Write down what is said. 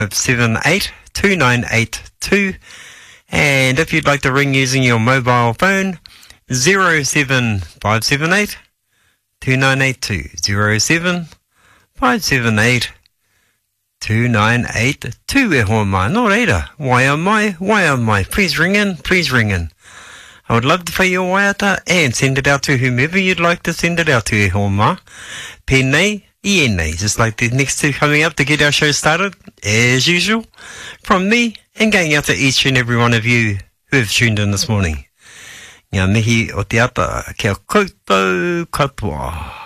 5782982. And if you'd like to ring using your mobile phone, 07578 2982. 07578 2982. E hoa mai. No reira. Wai am I? Please ring in. I would love to play your waiata and send it out to whomever you'd like to send it out to, e hoa mai. Pēnei, ienei. Just like the next two coming up to get our show started, as usual, from me and going out to each and every one of you who have tuned in this morning. Ngā mihi o te ata, kia koutou katoa.